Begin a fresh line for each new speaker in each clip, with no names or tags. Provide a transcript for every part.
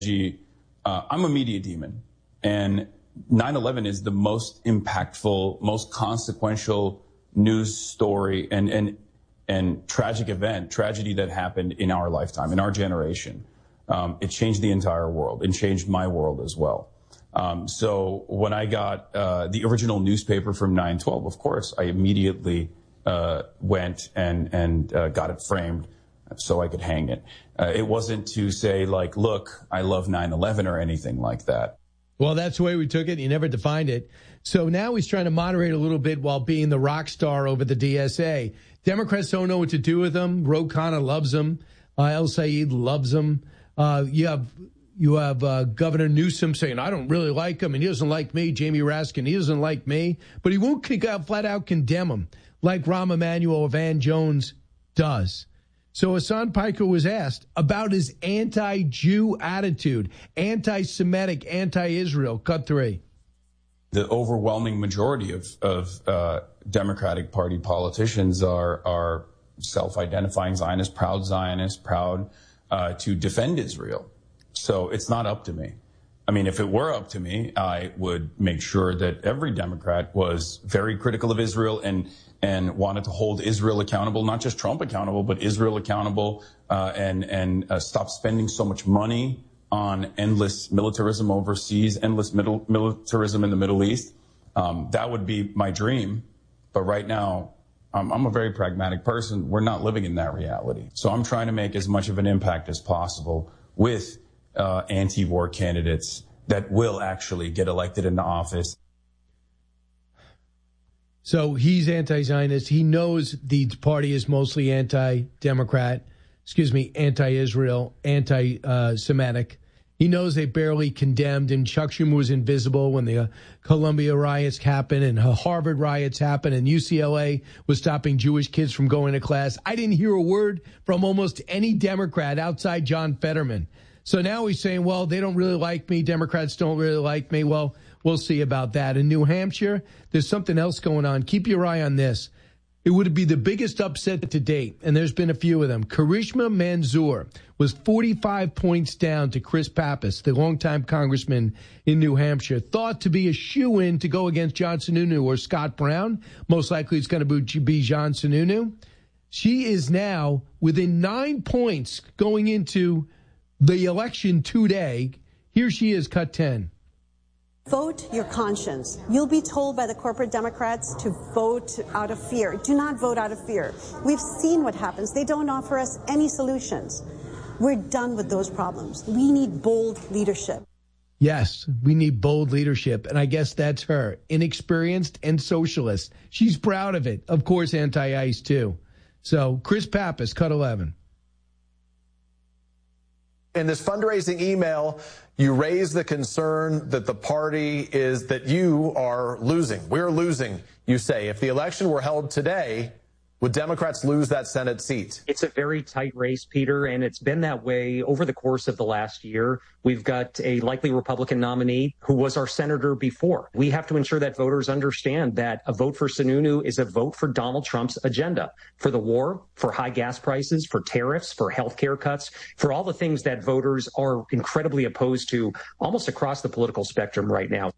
I'm a media demon, and 9/11 is the most impactful, most consequential news story and tragic tragedy that happened in our lifetime, in our generation. It changed the entire world. It changed my world as well. So when I got the original newspaper from 9/12, of course, I immediately went and got it framed so I could hang it. It wasn't to say, like, look, I love 9/11 or anything like that.
Well, that's the way we took it. You never defined it. So now he's trying to moderate a little bit while being the rock star over the DSA. Democrats don't know what to do with him. Ro Khanna loves him. El Sayed loves him. You have Governor Newsom saying, I don't really like him, and he doesn't like me. Jamie Raskin, he doesn't like me. But he won't flat out condemn him like Rahm Emanuel or Van Jones does. So Hassan Piker was asked about his anti-Jew attitude, anti-Semitic, anti-Israel. Cut 3.
The overwhelming majority of Democratic Party politicians are self-identifying Zionists, proud to defend Israel. So it's not up to me. I mean, if it were up to me, I would make sure that every Democrat was very critical of Israel and wanted to hold Israel accountable, not just Trump accountable, but Israel accountable, and stop spending so much money on endless militarism overseas, endless militarism in the Middle East. That would be my dream. But right now, I'm a very pragmatic person. We're not living in that reality. So I'm trying to make as much of an impact as possible with anti-war candidates that will actually get elected into office.
So he's anti-Zionist. He knows the party is mostly anti-Democrat, anti-Israel, anti-Semitic. He knows they barely condemned, and Chuck Schumer was invisible when the Columbia riots happened and Harvard riots happened and UCLA was stopping Jewish kids from going to class. I didn't hear a word from almost any Democrat outside John Fetterman. So now he's saying, well, they don't really like me. Democrats don't really like me. Well, we'll see about that. In New Hampshire, there's something else going on. Keep your eye on this. It would be the biggest upset to date, and there's been a few of them. Karishma Mansour was 45 points down to Chris Pappas, the longtime congressman in New Hampshire, thought to be a shoo-in to go against John Sununu or Scott Brown. Most likely it's going to be John Sununu. She is now within 9 points going into the election today. Here she is, cut 10.
Vote your conscience. You'll be told by the corporate Democrats to vote out of fear. Do not vote out of fear. We've seen what happens. They don't offer us any solutions. We're done with those problems. We need bold leadership.
Yes, we need bold leadership, and I guess that's her. Inexperienced and socialist. She's proud of it. Of course, anti-ICE, too. So, Chris Pappas, cut 11.
In this fundraising email, you raise the concern that the party is that you are losing. We're losing, you say. If the election were held today, would Democrats lose that Senate seat?
It's a very tight race, Peter, and it's been that way over the course of the last year. We've got a likely Republican nominee who was our senator before. We have to ensure that voters understand that a vote for Sununu is a vote for Donald Trump's agenda, for the war, for high gas prices, for tariffs, for health care cuts, for all the things that voters are incredibly opposed to almost across the political spectrum right now.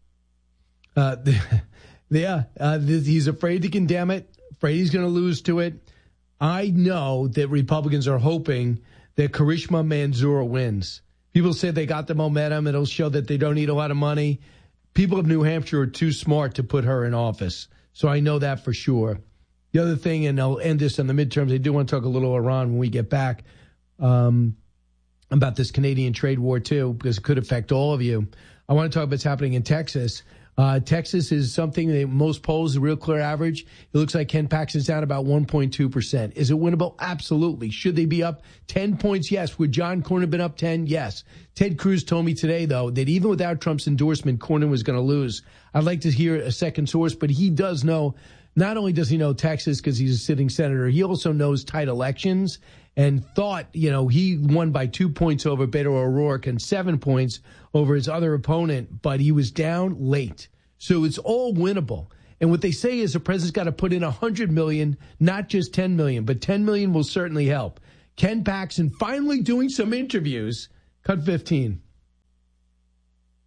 He's afraid to condemn it. Afraid he's going to lose to it. I know that Republicans are hoping that Karishma Mansour wins. People say they got the momentum. It'll show that they don't need a lot of money. People of New Hampshire are too smart to put her in office. So I know that for sure. The other thing, and I'll end this on the midterms, I do want to talk a little Iran when we get back about this Canadian trade war too, because it could affect all of you. I want to talk about what's happening in Texas. Texas is something that most polls, the real clear average, it looks like Ken Paxton's down about 1.2%. Is it winnable? Absolutely. Should they be up 10 points? Yes. Would John Cornyn been up 10? Yes. Ted Cruz told me today, though, that even without Trump's endorsement, Cornyn was going to lose. I'd like to hear a second source, but he does know, not only does he know Texas because he's a sitting senator, he also knows tight elections and thought, he won by 2 points over Beto O'Rourke and 7 points over his other opponent, but he was down late. So it's all winnable. And what they say is the president's got to put in $100 million, not just $10 million, but $10 million will certainly help. Ken Paxton finally doing some interviews. Cut 15.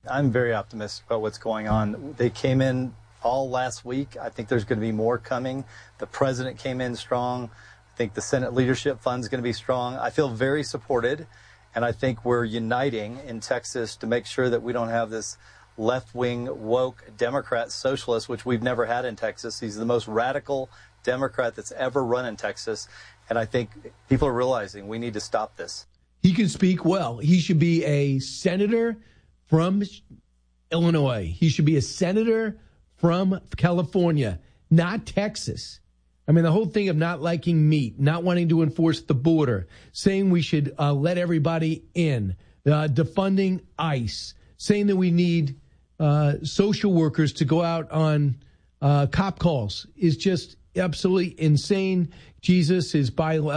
I'm very optimistic about what's going on. They came in all last week. I think there's going to be more coming. The president came in strong. I think the Senate Leadership Fund is going to be strong. I feel very supported, and I think we're uniting in Texas to make sure that we don't have this left-wing, woke Democrat socialist, which we've never had in Texas. He's the most radical Democrat that's ever run in Texas, and I think people are realizing we need to stop this.
He can speak well. He should be a senator from Illinois. He should be a senator from California, not Texas. I mean, the whole thing of not liking meat, not wanting to enforce the border, saying we should let everybody in, defunding ICE, saying that we need social workers to go out on cop calls is just absolutely insane. Jesus is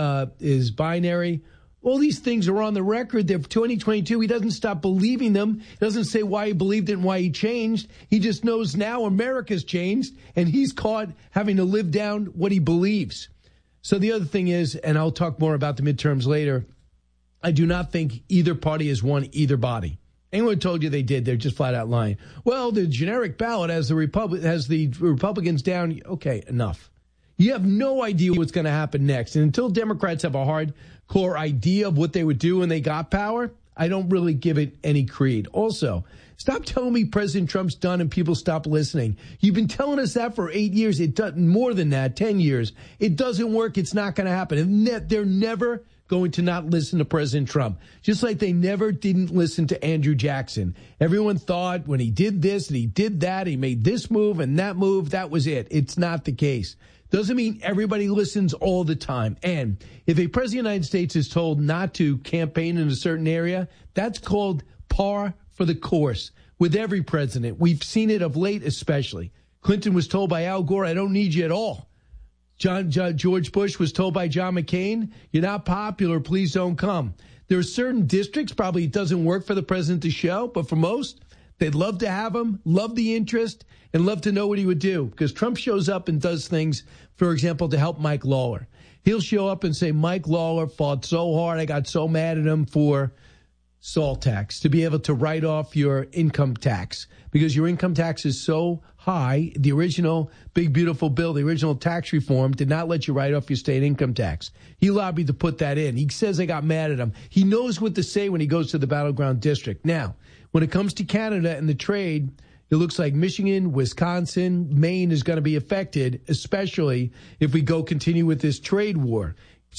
binary. All these things are on the record. They're 2022. He doesn't stop believing them. He doesn't say why he believed it and why he changed. He just knows now America's changed, and he's caught having to live down what he believes. So the other thing is, and I'll talk more about the midterms later, I do not think either party has won either body. Anyone told you they did, they're just flat out lying. Well, the generic ballot has the Republicans down. Okay, enough. You have no idea what's going to happen next. And until Democrats have a hardcore idea of what they would do when they got power, I don't really give it any creed. Also, stop telling me President Trump's done and people stop listening. You've been telling us that for 8 years. It doesn't, more than that, 10 years. It doesn't work. It's not going to happen. And they're never going to not listen to President Trump, just like they never didn't listen to Andrew Jackson. Everyone thought when he did this and he did that, he made this move and that move, that was it. It's not the case. Doesn't mean everybody listens all the time. And if a president of the United States is told not to campaign in a certain area, that's called par for the course with every president. We've seen it of late, especially. Clinton was told by Al Gore, I don't need you at all. George Bush was told by John McCain, you're not popular, please don't come. There are certain districts, probably it doesn't work for the president to show, but for most, they'd love to have him, love the interest, and love to know what he would do. Because Trump shows up and does things, for example, to help Mike Lawler. He'll show up and say, Mike Lawler fought so hard, I got so mad at him for salt tax, to be able to write off your income tax. Because your income tax is so high, the original Big Beautiful Bill, the original tax reform, did not let you write off your state income tax. He lobbied to put that in. He says I got mad at him. He knows what to say when he goes to the battleground district. Now, when it comes to Canada and the trade, it looks like Michigan, Wisconsin, Maine is going to be affected, especially if we continue with this trade war.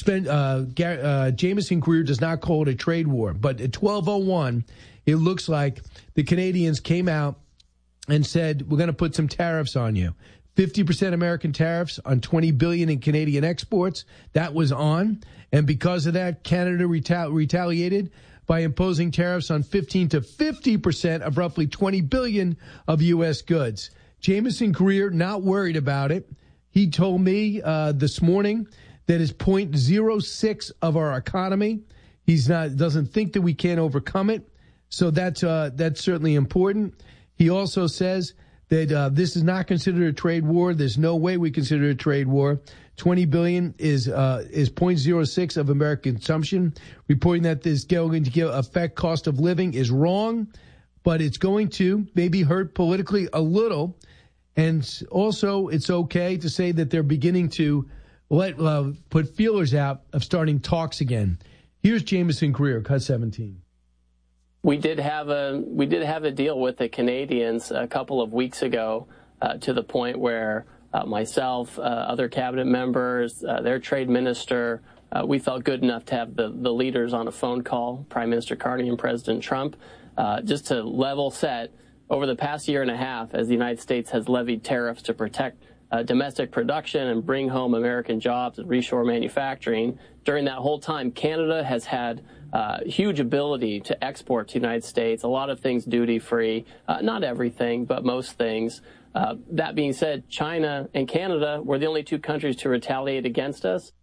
Jamieson Greer does not call it a trade war, but at 12:01, it looks like the Canadians came out and said, we're going to put some tariffs on you. 50% American tariffs on $20 billion in Canadian exports. That was on. And because of that, Canada retaliated by imposing tariffs on 15 to 50% of roughly $20 billion of U.S. goods. Jamieson Greer, not worried about it. He told me this morning that is 0.06 of our economy. Doesn't think that we can't overcome it. So that's certainly important. He also says that this is not considered a trade war. There's no way we consider it a trade war. $20 billion is 0.06 of American consumption. Reporting that this is going to affect cost of living is wrong, but it's going to maybe hurt politically a little. And also, it's okay to say that they're beginning to put feelers out of starting talks again. Here's Jamieson Greer, cut 17.
We did have a deal with the Canadians a couple of weeks ago, to the point where myself, other cabinet members, their trade minister, we felt good enough to have the leaders on a phone call, Prime Minister Carney and President Trump, just to level set. Over the past year and a half, as the United States has levied tariffs to protect domestic production and bring home American jobs and reshore manufacturing, during that whole time, Canada has had huge ability to export to the United States, a lot of things duty-free, not everything, but most things. That being said, China and Canada were the only two countries to retaliate against us.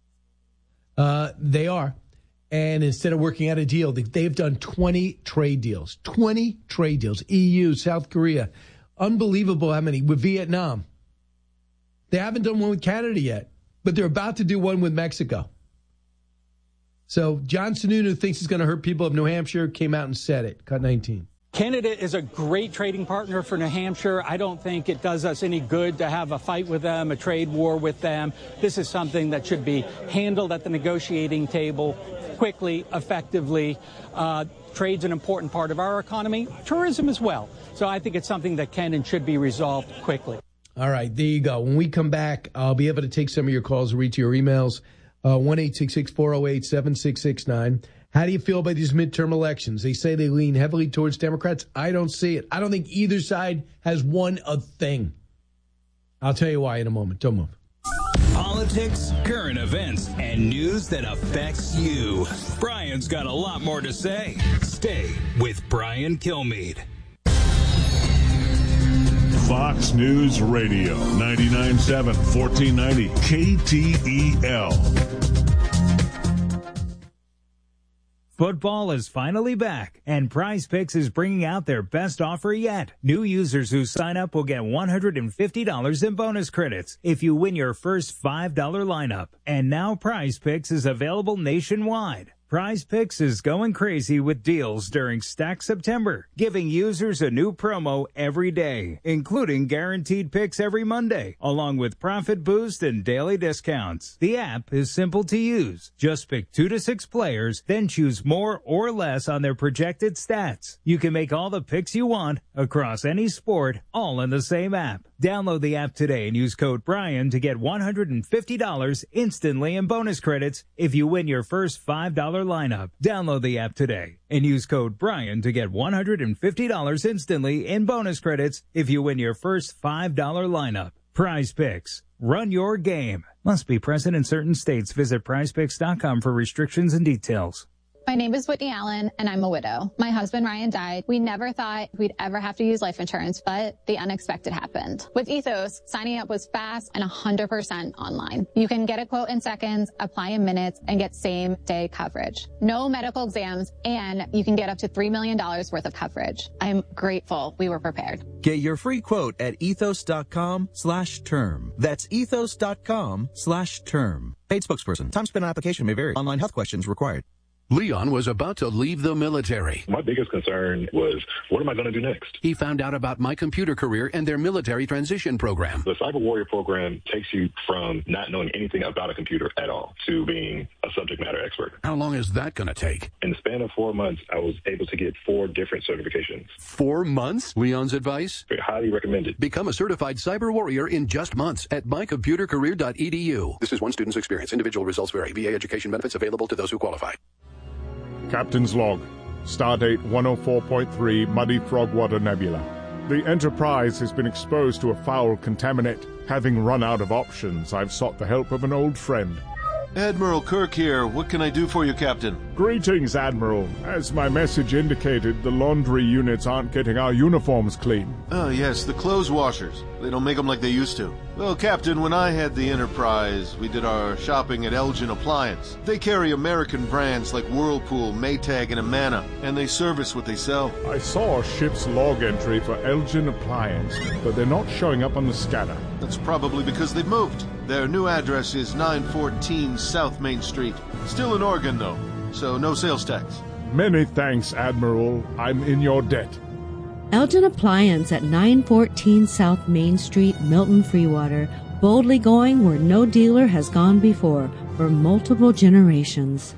They are. And instead of working out a deal, they've done 20 trade deals. 20 trade deals. EU, South Korea. Unbelievable how many. With Vietnam. They haven't done one with Canada yet, but they're about to do one with Mexico. So John Sununu thinks it's going to hurt people of New Hampshire, came out and said it. Cut 19.
Canada is a great trading partner for New Hampshire. I don't think it does us any good to have a fight with them, a trade war with them. This is something that should be handled at the negotiating table quickly, effectively. Trade's an important part of our economy, tourism as well. So I think it's something that can and should be resolved quickly.
All right, there you go. When we come back, I'll be able to take some of your calls and read to your emails. 1-866-408-7669. How do you feel about these midterm elections? They say they lean heavily towards Democrats. I don't see it. I don't think either side has won a thing. I'll tell you why in a moment. Don't move.
Politics, current events, and news that affects you. Brian's got a lot more to say. Stay with Brian Kilmeade.
Fox News Radio, 99.7, 1490, KTEL.
Football is finally back, and Prize Picks is bringing out their best offer yet. New users who sign up will get $150 in bonus credits if you win your first $5 lineup. And now Prize Picks is available nationwide. Prize Picks is going crazy with deals during Stack September, giving users a new promo every day, including guaranteed picks every Monday, along with profit boost and daily discounts. The app is simple to use. Just pick 2 to 6 players, then choose more or less on their projected stats. You can make all the picks you want across any sport, all in the same app. Download the app today and use code Brian to get $150 instantly in bonus credits if you win your first $5 lineup. Download the app today and use code Brian to get $150 instantly in bonus credits if you win your first $5 lineup. Prize Picks. Run your game. Must be present in certain states. Visit prizepicks.com for restrictions and details.
My name is Whitney Allen, and I'm a widow. My husband, Ryan, died. We never thought we'd ever have to use life insurance, but the unexpected happened. With Ethos, signing up was fast and 100% online. You can get a quote in seconds, apply in minutes, and get same-day coverage. No medical exams, and you can get up to $3 million worth of coverage. I'm grateful we were prepared.
Get your free quote at ethos.com/term. That's ethos.com/term. Paid spokesperson. Time spent on application may vary. Online health questions required.
Leon was about to leave the military.
My biggest concern was, what am I going to do next?
He found out about My Computer Career and their military transition program.
The Cyber Warrior program takes you from not knowing anything about a computer at all to being a subject matter expert.
How long is that going to take?
In the span of 4 months, I was able to get 4 different certifications.
4 months? Leon's advice?
Highly recommended.
Become a certified cyber warrior in just months at mycomputercareer.edu. This is one student's experience. Individual results vary. VA education benefits available to those who qualify.
Captain's log. Stardate 104.3 Muddy Frogwater Nebula. The Enterprise has been exposed to a foul contaminant. Having run out of options, I've sought the help of an old friend.
Admiral Kirk here. What can I do for you, Captain?
Greetings, Admiral. As my message indicated, the laundry units aren't getting our uniforms clean.
Oh, yes, the clothes washers. They don't make them like they used to. Well, Captain, when I had the Enterprise, we did our shopping at Elgin Appliance. They carry American brands like Whirlpool, Maytag, and Amana, and they service what they sell.
I saw a ship's log entry for Elgin Appliance, but they're not showing up on the scanner.
That's probably because they've moved. Their new address is 914 South Main Street. Still in Oregon, though, so no sales tax.
Many thanks, Admiral. I'm in your debt.
Elgin Appliance at 914 South Main Street, Milton Freewater. Boldly going where no dealer has gone before for multiple generations.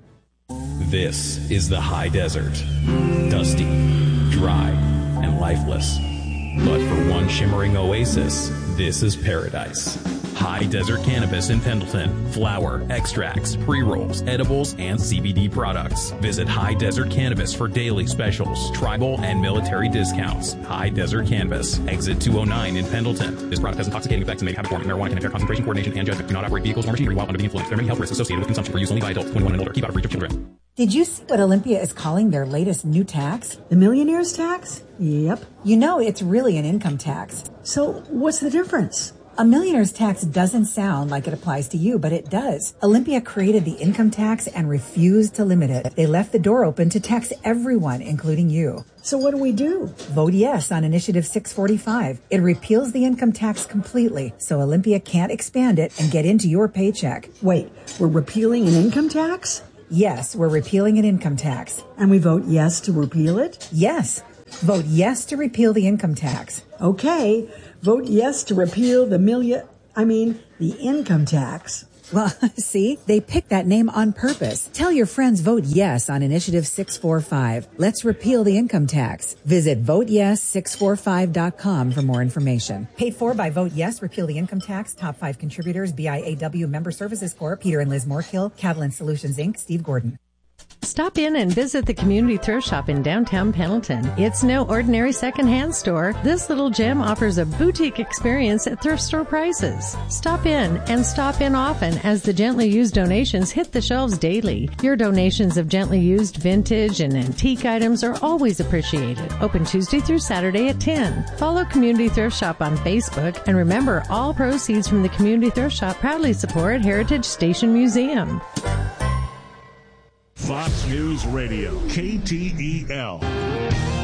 This is the high desert. Dusty, dry, and lifeless. But for one shimmering oasis, this is paradise. High Desert Cannabis in Pendleton. Flower, extracts, pre-rolls, edibles, and CBD products. Visit High Desert Cannabis for daily specials, tribal, and military discounts. High Desert Cannabis. Exit 209 in Pendleton. This product has intoxicating effects and may have performance. Marijuana can impair concentration, coordination, and judgment. Do not operate vehicles or machinery while under the influence. There are many health risks associated with consumption for use only by adults 21 and older. Keep out of reach of children.
Did you see what Olympia is calling their latest new tax? The millionaire's tax? Yep. You know, it's really an income tax. So what's the difference? A millionaire's tax doesn't sound like it applies to you, but it does. Olympia created the income tax and refused to limit it. They left the door open to tax everyone, including you. So what do we do? Vote yes on Initiative 645. It repeals the income tax completely, so Olympia can't expand it and get into your paycheck. Wait, we're repealing an income tax? Yes, we're repealing an income tax. And we vote yes to repeal it? Yes. Vote yes to repeal the income tax.
Okay, vote yes to repeal the income tax.
Well, see, they picked that name on purpose. Tell your friends vote yes on Initiative 645. Let's repeal the income tax. Visit voteyes645.com for more information. Paid for by Vote Yes, Repeal the Income Tax. Top 5 contributors, BIAW Member Services Corp., Peter and Liz Moorkill, Catalan Solutions, Inc., Steve Gordon.
Stop in and visit the Community Thrift Shop in downtown Pendleton. It's no ordinary secondhand store. This little gem offers a boutique experience at thrift store prices. Stop in and stop in often as the gently used donations hit the shelves daily. Your donations of gently used vintage and antique items are always appreciated. Open Tuesday through Saturday at 10. Follow Community Thrift Shop on Facebook, and remember, all proceeds from the Community Thrift Shop proudly support Heritage Station Museum.
Fox News Radio, KTEL.